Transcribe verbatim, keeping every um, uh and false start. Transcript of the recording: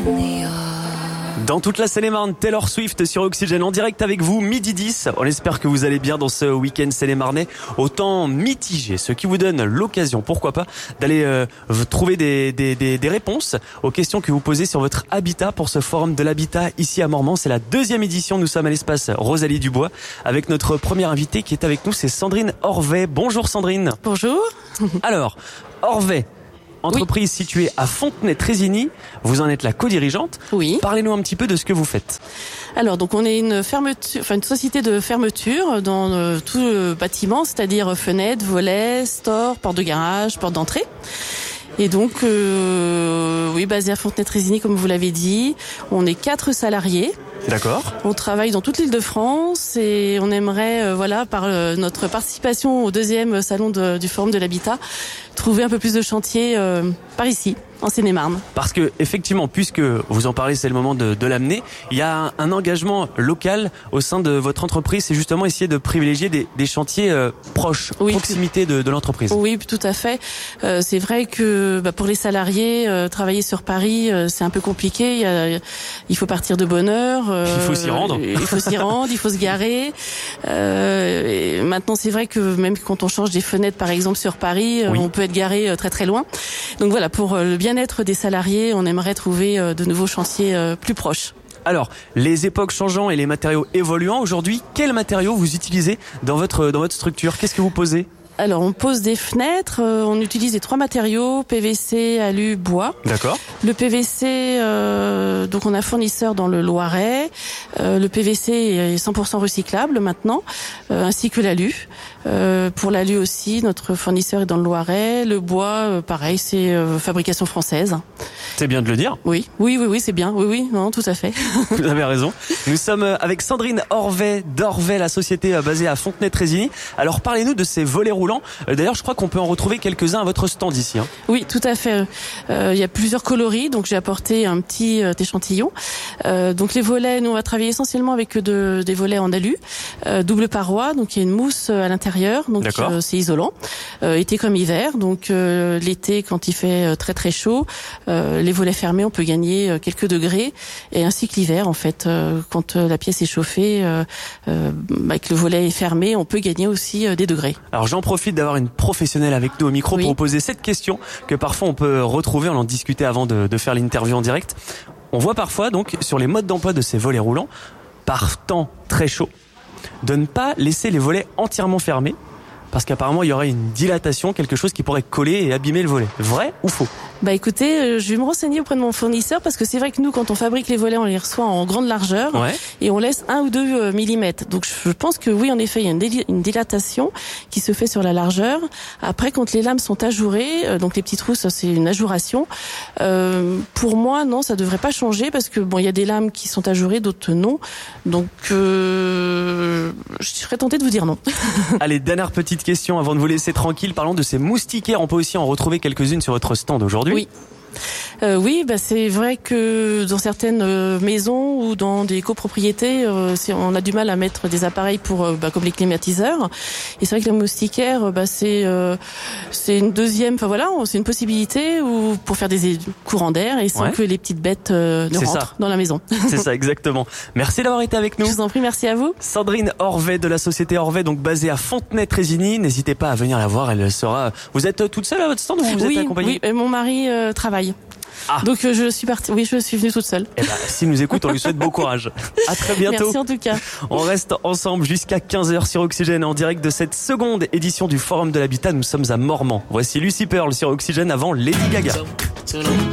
Dans toute la Seine-et-Marne, Taylor Swift sur Oxygène en direct avec vous, midi dix. On espère que vous allez bien dans ce week-end Seine-et-Marnais au temps mitigé, ce qui vous donne l'occasion, pourquoi pas, d'aller euh, trouver des, des, des, des réponses aux questions que vous posez sur votre habitat pour ce forum de l'habitat ici à Mormant. C'est la deuxième édition, nous sommes à l'espace Rosalie Dubois avec notre première invitée qui est avec nous, c'est Sandrine Orvet. Bonjour Sandrine. Bonjour. Alors, Orvet, entreprise oui. située à Fontenay-Trésigny, vous en êtes la co-dirigeante. Oui. Parlez-nous un petit peu de ce que vous faites. Alors, donc on est une fermeture, enfin une société de fermeture dans euh, tout le bâtiment, c'est-à-dire fenêtres, volets, stores, portes de garage, portes d'entrée. Et donc, euh, oui, basé à Fontenay-Trésigny, comme vous l'avez dit, on est quatre salariés. D'accord. On travaille dans toute l'Île-de-France et on aimerait, euh, voilà, par euh, notre participation au deuxième salon de, du Forum de l'Habitat, trouver un peu plus de chantiers euh, par ici, en Seine-et-Marne. Parce que effectivement, puisque vous en parlez, c'est le moment de, de l'amener. Il y a un, un engagement local au sein de votre entreprise, c'est justement essayer de privilégier des, des chantiers euh, proches, oui, proximité de, de l'entreprise. Oui, tout à fait. Euh, c'est vrai que bah, pour les salariés, euh, travailler sur Paris, euh, c'est un peu compliqué. Il, y a, il faut partir de bonne heure. Euh, il faut s'y rendre. Il faut s'y rendre, il faut se garer. Euh, et maintenant, c'est vrai que même quand on change des fenêtres, par exemple sur Paris, oui. on peut être garé très très loin. Donc voilà, pour le bien-être des salariés, on aimerait trouver de nouveaux chantiers plus proches. Alors, les époques changeant et les matériaux évoluant, aujourd'hui, quels matériaux vous utilisez dans votre dans votre structure? Qu'est-ce que vous posez? Alors, on pose des fenêtres, euh, on utilise les trois matériaux, P V C, alu, bois. D'accord. Le P V C, euh, donc on a un fournisseur dans le Loiret. Euh, le P V C est cent pour cent recyclable maintenant, euh, ainsi que l'alu. Euh, pour l'alu aussi, notre fournisseur est dans le Loiret. Le bois, euh, pareil, c'est euh, fabrication française. C'est bien de le dire. Oui, oui, oui, oui, c'est bien. Oui, oui, non, tout à fait. Vous avez raison. Nous sommes avec Sandrine Orvet d'Orvet, la société basée à Fontenay-Trésigny. Alors, parlez-nous de ces volets roulants. D'ailleurs, je crois qu'on peut en retrouver quelques-uns à votre stand ici. Hein. Oui, tout à fait. Euh, il y a plusieurs coloris, donc j'ai apporté un petit euh, échantillon. Euh, donc les volets, nous on va travailler essentiellement avec de, des volets en alu, euh, double paroi, donc il y a une mousse à l'intérieur, donc euh, c'est isolant, euh, été comme hiver. Donc euh, l'été, quand il fait très très chaud, euh, les volets fermés, on peut gagner quelques degrés, et ainsi que l'hiver, en fait, euh, quand la pièce est chauffée, euh, euh, avec le volet fermé, on peut gagner aussi euh, des degrés. Alors j'en profite d'avoir une professionnelle avec nous au micro oui. pour vous poser cette question que parfois on peut retrouver, on en discutait avant de, de faire l'interview en direct. On voit parfois donc sur les modes d'emploi de ces volets roulants, par temps très chaud, de ne pas laisser les volets entièrement fermés parce qu'apparemment il y aurait une dilatation, quelque chose qui pourrait coller et abîmer le volet. Vrai ou faux? Bah écoutez, je vais me renseigner auprès de mon fournisseur parce que c'est vrai que nous, quand on fabrique les volets, on les reçoit en grande largeur ouais. et on laisse un ou deux millimètres. Donc je pense que oui, en effet, il y a une, dil- une dilatation qui se fait sur la largeur. Après, quand les lames sont ajourées, euh, donc les petites trousses, c'est une ajouration. Euh, pour moi, non, ça devrait pas changer parce que bon, il y a des lames qui sont ajourées, d'autres non. Donc euh, je serais tentée de vous dire non. Allez, dernière petite question avant de vous laisser tranquille. Parlons de ces moustiquaires. On peut aussi en retrouver quelques-unes sur votre stand aujourd'hui. Oui. Euh, oui, bah c'est vrai que dans certaines euh, maisons ou dans des copropriétés, euh, c'est, on a du mal à mettre des appareils pour, euh, bah, comme les climatiseurs. Et c'est vrai que la moustiquaire, bah c'est, euh, c'est une deuxième, enfin voilà, c'est une possibilité ou pour faire des courants d'air et sans ouais. que les petites bêtes euh, ne c'est rentrent ça. Dans la maison. C'est ça, exactement. Merci d'avoir été avec nous. Je vous en prie, merci à vous. Sandrine Orvet de la société Orvet, donc basée à Fontenay-Trésigny. N'hésitez pas à venir la voir, elle sera. Vous êtes toute seule à votre stand ou vous oui, êtes accompagnée? Oui, mon mari euh, travaille. Ah. Donc euh, je suis partie. Oui, je suis venue toute seule. Eh ben, s'il nous écoute, on lui souhaite bon courage. À très bientôt. Merci en tout cas. On reste ensemble jusqu'à quinze heures sur Oxygène en direct de cette seconde édition du Forum de l'Habitat. Nous sommes à Mormant. Voici Lucy Pearl sur Oxygène avant Lady Gaga.